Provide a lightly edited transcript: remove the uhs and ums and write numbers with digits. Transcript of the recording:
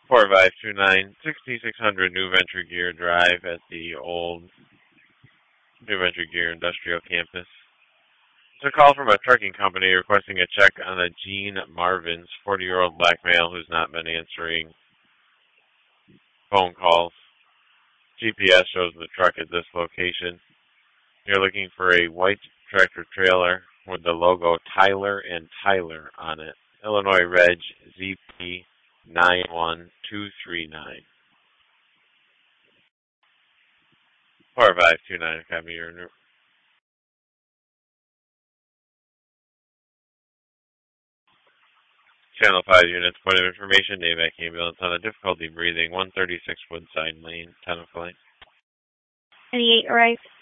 4529 6600 New Venture Gear Drive at the old New Venture Gear Industrial Campus. It's a call from a trucking company requesting a check on a Gene Marvin's 40-year-old black male who's not been answering phone calls. GPS shows the truck at this location. You're looking for a white tractor trailer with the logo Tyler and Tyler on it. Illinois Reg ZP 91239. 4529, copy your Channel 5 units, point of information, Navac ambulance on a difficulty breathing, 136 Woodside Lane, 10 of flight. 28 arrived.